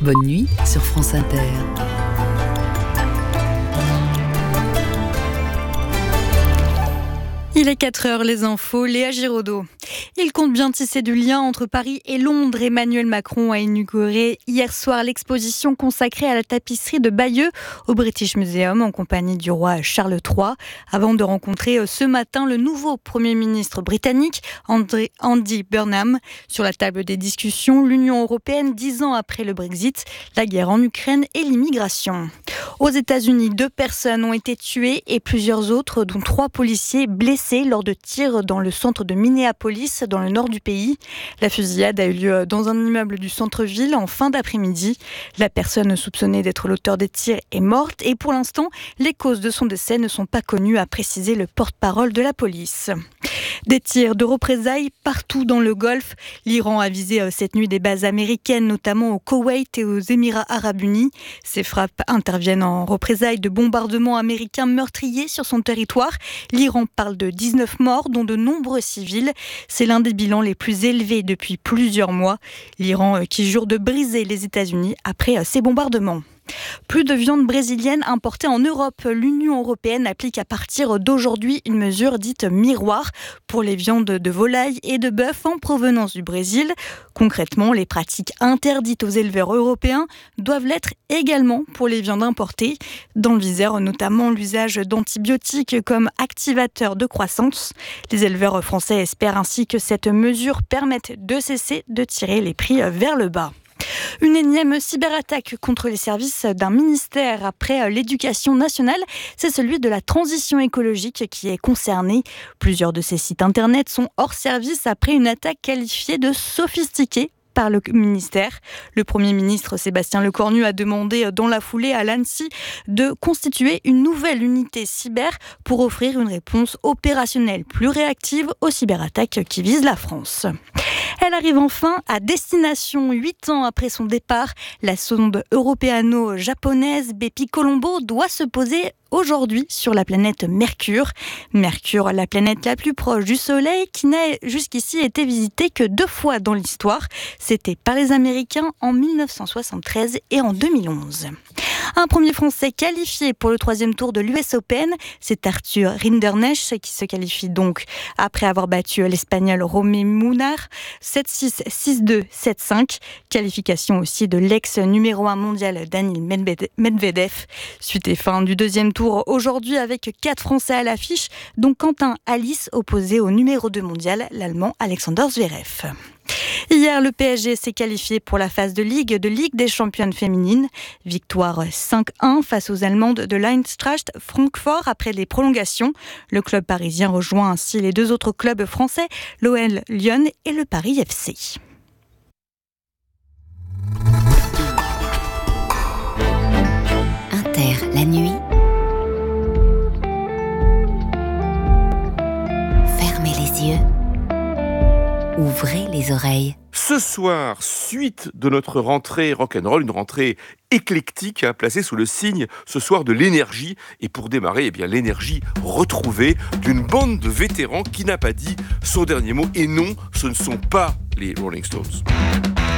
Bonne nuit sur France Inter. Il est 4h, les infos, Léa Giraudot. Il compte bien tisser du lien entre Paris et Londres. Emmanuel Macron a inauguré hier soir l'exposition consacrée à la tapisserie de Bayeux au British Museum en compagnie du roi Charles III, avant de rencontrer ce matin le nouveau Premier ministre britannique, Andy Burnham. Sur la table des discussions, l'Union européenne 10 ans après le Brexit, la guerre en Ukraine et l'immigration. Aux États-Unis, 2 personnes ont été tuées et plusieurs autres, dont 3 policiers, blessés lors de tirs dans le centre de Minneapolis, dans le nord du pays. La fusillade a eu lieu dans un immeuble du centre-ville en fin d'après-midi. La personne soupçonnée d'être l'auteur des tirs est morte et pour l'instant, les causes de son décès ne sont pas connues, a précisé le porte-parole de la police. Des tirs de représailles partout dans le Golfe. L'Iran a visé cette nuit des bases américaines, notamment au Koweït et aux Émirats arabes unis. Ces frappes interviennent en représailles de bombardements américains meurtriers sur son territoire. L'Iran parle de 19 morts, dont de nombreux civils. C'est l'un des bilans les plus élevés depuis plusieurs mois. L'Iran qui jure de briser les États-Unis après ces bombardements. Plus de viande brésilienne importée en Europe. L'Union européenne applique à partir d'aujourd'hui une mesure dite miroir pour les viandes de volaille et de bœuf en provenance du Brésil. Concrètement, les pratiques interdites aux éleveurs européens doivent l'être également pour les viandes importées. Dans le viseur, notamment l'usage d'antibiotiques comme activateurs de croissance. Les éleveurs français espèrent ainsi que cette mesure permette de cesser de tirer les prix vers le bas. Une énième cyberattaque contre les services d'un ministère après l'éducation nationale, c'est celui de la transition écologique qui est concerné. Plusieurs de ces sites internet sont hors service après une attaque qualifiée de sophistiquée par le ministère. Le Premier ministre Sébastien Lecornu a demandé dans la foulée à l'ANSSI de constituer une nouvelle unité cyber pour offrir une réponse opérationnelle plus réactive aux cyberattaques qui visent la France. Elle arrive enfin à destination. 8 ans après son départ, la sonde européano-japonaise Bepi Colombo doit se poser aujourd'hui sur la planète Mercure. Mercure, la planète la plus proche du Soleil, qui n'a jusqu'ici été visitée que 2 fois dans l'histoire. C'était par les Américains en 1973 et en 2011. Un premier Français qualifié pour le 3e tour de l'US Open, c'est Arthur Rinderknecht qui se qualifie donc après avoir battu l'Espagnol Romé Munar 7-6, 6-2, 7-5. Qualification aussi de l'ex-numéro 1 mondial Daniil Medvedev. Suite et fin du 2e tour aujourd'hui avec 4 Français à l'affiche, dont Quentin Alice opposé au numéro 2 mondial, l'Allemand Alexander Zverev. Hier, le PSG s'est qualifié pour la phase de Ligue des championnes féminines. Victoire 5-1 face aux Allemandes de l'Eintracht Francfort après les prolongations. Le club parisien rejoint ainsi les 2 autres clubs français, l'OL Lyon et le Paris FC. Inter, la nuit. Fermez les yeux. Ouvrez les oreilles. Ce soir, suite de notre rentrée rock'n'roll, une rentrée éclectique, placée sous le signe ce soir de l'énergie. Et pour démarrer, l'énergie retrouvée d'une bande de vétérans qui n'a pas dit son dernier mot. Et non, ce ne sont pas les Rolling Stones.